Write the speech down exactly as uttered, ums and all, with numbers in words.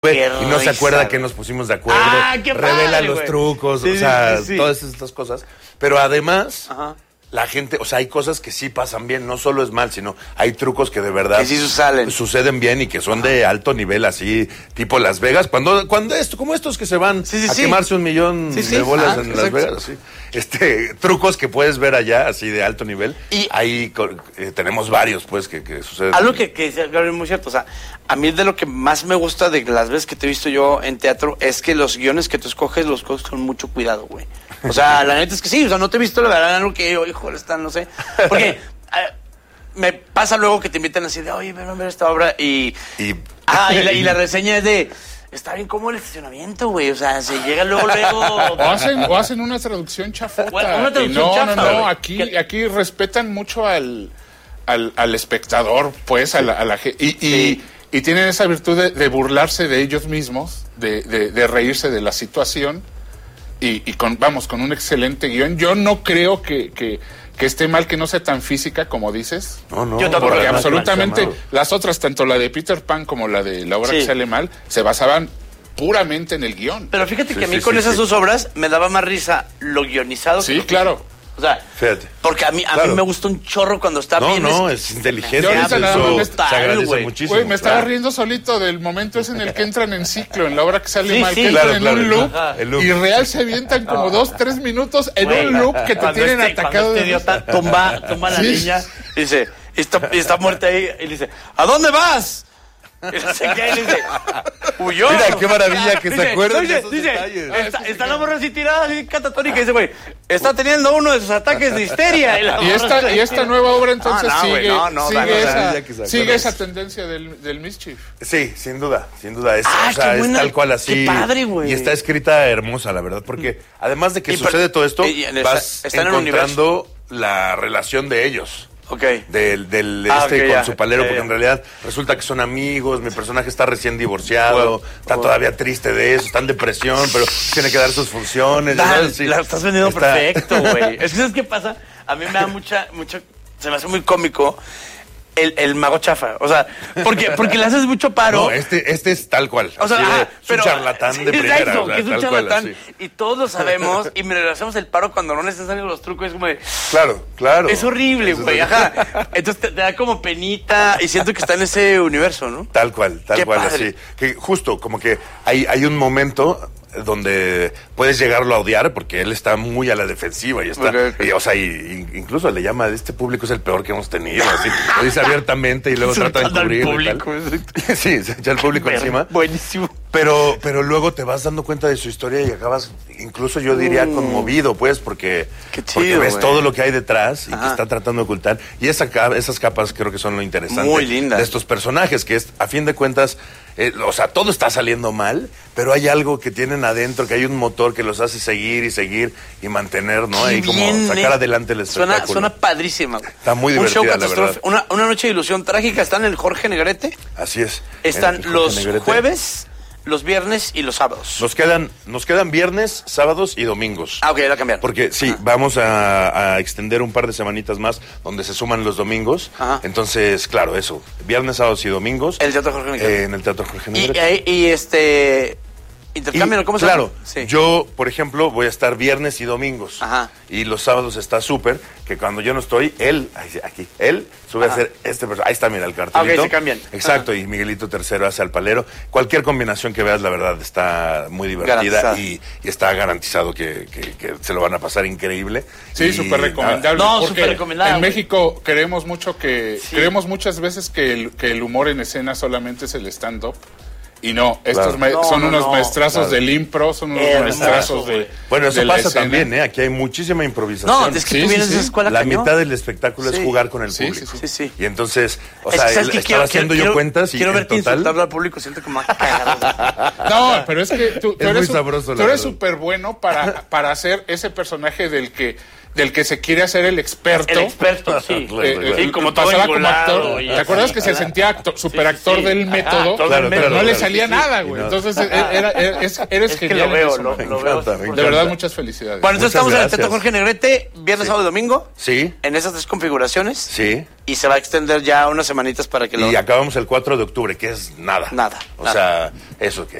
y no se acuerda que nos pusimos de acuerdo, ah, qué revela padre, los güey. trucos, sí, o sea, sí, sí. todas estas cosas. Pero además, Ajá. la gente, o sea, hay cosas que sí pasan bien, no solo es mal, sino hay trucos que de verdad que sí salen. suceden bien y que son de alto nivel, así, tipo Las Vegas, cuando, cuando esto, como estos que se van sí, sí, a sí. quemarse un millón sí, sí. de bolas ah, en exacto. Las Vegas, así. Este, trucos que puedes ver allá, así de alto nivel, y ahí eh, tenemos varios, pues, que, que suceden. Algo que, que dice Gabriel muy cierto, o sea, a mí de lo que más me gusta de las veces que te he visto yo en teatro es que los guiones que tú escoges los coges con mucho cuidado, güey. O sea, la neta es que sí, o sea, no te he visto la verdad algo que yo, híjole, está, no sé, porque eh, me pasa luego que te invitan así de, oye, ven a ver esta obra y... Y, ah, y la, y la reseña es de... Está bien como el estacionamiento, güey. O sea, se llega luego, luego... O hacen, o hacen una traducción chafota. Bueno, una traducción no, chafa, no, no, güey. aquí, ¿Qué? aquí respetan mucho al, al, al espectador, pues, sí. a la, a la gente. Y, sí. y, y tienen esa virtud de, de burlarse de ellos mismos, de, de, de reírse de la situación. Y, y con, vamos, con un excelente guión. Yo no creo que... que que esté mal que no sea tan física como dices. No, no. Yo tampoco. Porque Además, absolutamente mal. las otras, tanto la de Peter Pan como la de la obra Sí. que sale mal, se basaban puramente en el guión. Pero fíjate Sí, que a mí sí, con sí, esas sí. dos obras me daba más risa lo guionizado. Sí, que lo claro. físico. O sea, Fíjate. porque a mí, a Claro. mí me gusta un chorro cuando está No, bien. no, es, es inteligente. Yo ahorita nada más Eso me- se agradece güey. muchísimo. Güey, me estaba claro. riendo solito del momento ese en el que entran en ciclo, en la obra que sale Sí, mal, sí. que entran Claro, en claro, un loop, ajá, el loop. y real se avientan como dos, tres minutos en Güey, un loop que te cuando tienen este- atacado cuando de este idiota tumba, tumba a la Sí. niña y dice, y está, y está muerta ahí, y le dice, ¿a dónde vas? Y no sé qué, y le dice, huyó. Mira, qué maravilla que se Dice, acuerden dice, de esos dice, detalles. Está, está la morra así tirada, así catatónica, y dice, güey, está teniendo uno de sus ataques de histeria. Y, la Y morra esta, está y esta tirada. nueva obra entonces Ah, no, güey, sigue, no, no, sigue, no, esa, no, que se sigue acuerde. esa tendencia del, del mischief. Sí, sin duda, sin duda. Es, Ah, o sea, qué buena- es tal cual así. qué padre, güey. Y está escrita hermosa, la verdad, porque además de que Y per- sucede todo esto, y en esta- vas está en el encontrando la relación de ellos. Ok. Del, del Ah, este ok, con ya, su palero, ya, porque ya. en realidad resulta que son amigos, mi personaje está recién divorciado, Wow, está wow. todavía triste de eso, está en depresión, pero tiene que dar sus funciones. Da- ¿sabes? Sí. La estás vendiendo Está- perfecto, güey. Es que, ¿sabes qué pasa? A mí me da mucha, mucho, se me hace muy cómico el, el mago chafa. O sea, porque, porque le haces mucho paro. No, este, este es tal cual. O sea, así de- ajá, es pero, un charlatán sí, de primera. exacto, o sea, que es un tal cual, charlatán. así. Y todos lo sabemos. Y me le hacemos el paro cuando no necesariamente los trucos. Es como de, Claro, claro. es horrible, Eso güey. es- Ajá. Entonces te, te da como penita. Y siento que está en ese universo, ¿no? Tal cual, tal Qué cual, padre. así. Que justo, como que hay, hay un momento donde puedes llegarlo a odiar porque él está muy a la defensiva y está, Ok, ok. y, o sea, y, y- incluso le llama, este público es el peor que hemos tenido, así, lo dice abiertamente y luego trata de Insultando al cubrirlo y público, tal. Sí, se echa el público encima. Buenísimo. Pero, pero luego te vas dando cuenta de su historia y acabas, incluso yo diría, Mm. conmovido, pues, porque, Qué porque chido, ves güey. todo lo que hay detrás y Ajá. que está tratando de ocultar. Y esa, ca- esas capas creo que son lo interesante Muy lindas. de estos personajes, que es, a fin de cuentas, eh, o sea, todo está saliendo mal, pero hay algo que tienen adentro, que hay un motor que los hace seguir y seguir y mantener, ¿no? Qué Y como bien, sacar eh. adelante el Suena, espectáculo. suena padrísima. güey. Está muy Un show divertida, la catastrófico. Una, una noche de ilusión trágica. Está en el Jorge Negrete. Así es. Están El Jorge los Negrete. jueves, los viernes y los sábados. Nos quedan, nos quedan viernes, sábados y domingos. Ah, ok, ya la cambiaron. Porque sí, vamos a, a extender un par de semanitas más donde se suman los domingos. Ajá. Entonces, claro, eso. Viernes, sábados y domingos. El Teatro Jorge Negrete. eh, en el Teatro Jorge Y, Negrete. y, y, este... Intercambio, Y, ¿cómo se claro, llama? Sí. yo, por ejemplo, voy a estar viernes y domingos. Ajá. Y los sábados está súper, que cuando yo no estoy, él, ahí sí, aquí, él sube Ajá. a hacer este personaje. Ahí está, mira, el cartelito. Ah, ok, se cambian. Exacto, y Miguelito Tercero hace al palero. Cualquier combinación que veas, la verdad, está muy divertida Garantizada. y, y está garantizado que, que- que se lo van a pasar increíble. Sí, Y súper recomendable. No, porque súper recomendable, En güey. México creemos mucho que, Sí. creemos muchas veces que el, que el humor en escena solamente es el stand-up. Y no, estos Claro. ma- No, son no, unos no. maestrazos Claro. del impro, son unos Hermoso, maestrazos de. güey. Bueno, eso de la pasa escena. también, ¿eh? Aquí hay muchísima improvisación. No, es que Sí, tú sí, vienes de sí. esa escuela La cañón. mitad del espectáculo Sí. es jugar con el Sí, público. sí, Sí, sí. Y entonces, o Es sea, que, ¿sabes él- qué? estaba Quiero- haciendo quiero- yo cuentas y Quiero en verte total... insultarlo al público, siento que me va a cagar. No, pero es que tú, tú Es eres muy su- sabroso, tú la eres verdad. súper bueno para, para hacer ese personaje del que del que se quiere hacer el experto. El experto, sí. Claro, Eh, claro. eh, Sí, como todo pasaba como engolado actor. y ¿Te así, acuerdas que se ¿verdad? sentía actor, superactor sí. del Ajá, método? todo Claro, el pero claro, no le claro, salía sí, sí. nada, Y güey. no. Entonces era, era- es- eres Es que genial lo en veo, eso, lo, man. lo Me veo. encanta, me cien por De ciento. verdad, muchas felicidades. Bueno, entonces Muchas estamos en el gracias. Teatro Jorge Negrete, viernes, sábado y domingo, Sí, en esas tres configuraciones. sí. Y se va a extender ya unas semanitas para que lo... Y acabamos el cuatro de octubre, que es nada. Nada, O nada. sea, eso que